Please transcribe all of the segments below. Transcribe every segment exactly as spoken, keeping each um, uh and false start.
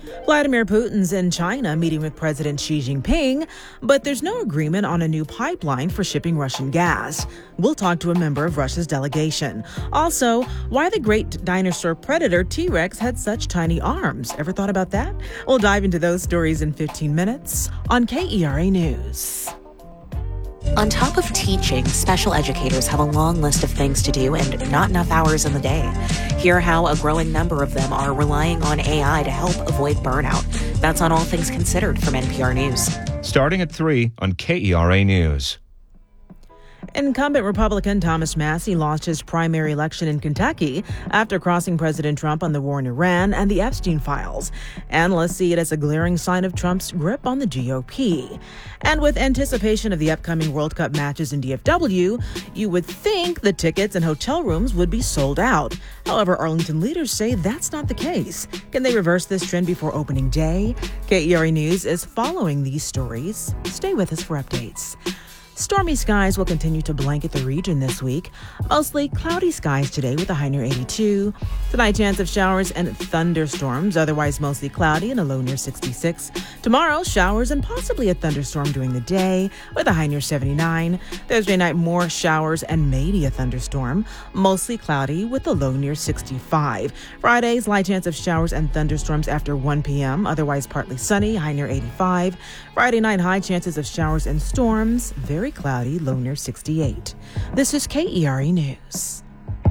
Vladimir Putin's in China meeting with President Xi Jinping, but there's no agreement on a new pipeline for shipping Russian gas. We'll talk to a member of Russia's delegation. Also, why the great dinosaur predator T-Rex had such tiny arms. Ever thought about that? We'll dive into those stories in fifteen minutes on K E R A News. On top of teaching, special educators have a long list of things to do and not enough hours in the day. Hear how a growing number of them are relying on A I to help avoid burnout. That's on All Things Considered from N P R News. Starting at three on K E R A News. Incumbent Republican Thomas Massie lost his primary election in Kentucky after crossing President Trump on the war in Iran and the Epstein files. Analysts see it as a glaring sign of Trump's grip on the G O P. And with anticipation of the upcoming World Cup matches in D F W, you would think the tickets and hotel rooms would be sold out. However, Arlington leaders say that's not the case. Can they reverse this trend before opening day? K E R A News is following these stories. Stay with us for updates. Stormy skies will continue to blanket the region this week. Mostly cloudy skies today with a high near eighty-two. Tonight, chance of showers and thunderstorms, otherwise mostly cloudy and a low near sixty-six. Tomorrow, showers and possibly a thunderstorm during the day with a high near seventy-nine. Thursday night, more showers and maybe a thunderstorm. Mostly cloudy with a low near sixty-five. Friday's light chance of showers and thunderstorms after one p.m., otherwise partly sunny, high near eighty-five. Friday night, high chances of showers and storms, very cloudy, low near sixty-eight. This is K E R A News.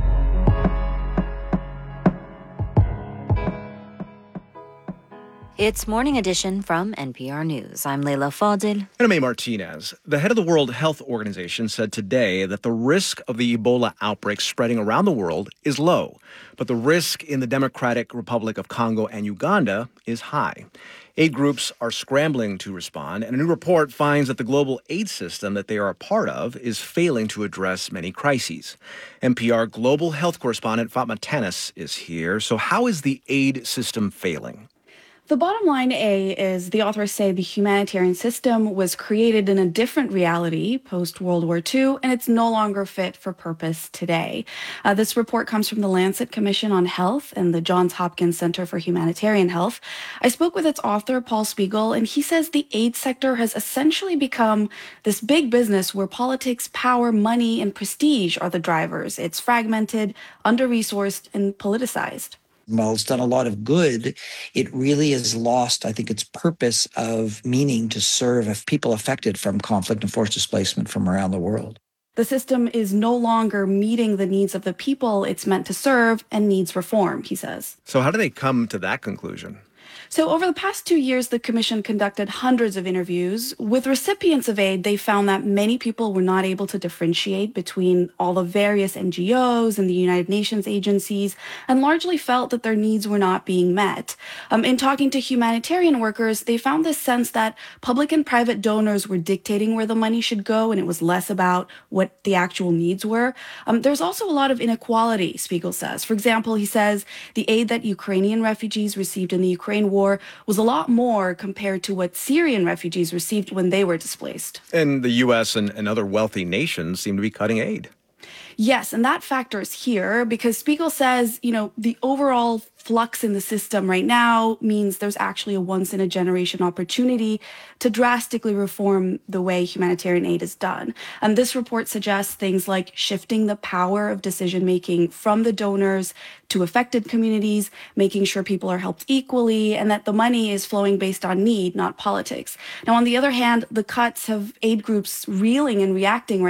It's Morning Edition from N P R News. I'm Leila Fadil. And I'm A. Martinez. The head of the World Health Organization said today that the risk of the Ebola outbreak spreading around the world is low, but the risk in the Democratic Republic of Congo and Uganda is high. Aid groups are scrambling to respond, and a new report finds that the global aid system that they are a part of is failing to address many crises. N P R global health correspondent Fatma Tanis is here. So how is the aid system failing? The bottom line, A, is the authors say the humanitarian system was created in a different reality post-World War Two, and it's no longer fit for purpose today. Uh, this report comes from the Lancet Commission on Health and the Johns Hopkins Center for Humanitarian Health. I spoke with its author, Paul Spiegel, and he says the aid sector has essentially become this big business where politics, power, money, and prestige are the drivers. It's fragmented, under-resourced, and politicized. While it's done a lot of good, it really has lost, I think, its purpose of meaning to serve people affected from conflict and forced displacement from around the world. The system is no longer meeting the needs of the people it's meant to serve and needs reform, he says. So how do they come to that conclusion? So over the past two years, the commission conducted hundreds of interviews. With recipients of aid, they found that many people were not able to differentiate between all the various N G Os and the United Nations agencies, and largely felt that their needs were not being met. Um, in talking to humanitarian workers, they found this sense that public and private donors were dictating where the money should go, and it was less about what the actual needs were. Um, there's also a lot of inequality, Spiegel says. For example, he says the aid that Ukrainian refugees received in the Ukraine war was a lot more compared to what Syrian refugees received when they were displaced. And the U S and, and other wealthy nations seem to be cutting aid. Yes, and that factors here because Spiegel says, you know, the overall flux in the system right now means there's actually a once-in-a-generation opportunity to drastically reform the way humanitarian aid is done. And this report suggests things like shifting the power of decision-making from the donors to affected communities, making sure people are helped equally, and that the money is flowing based on need, not politics. Now, on the other hand, the cuts have aid groups reeling and reacting right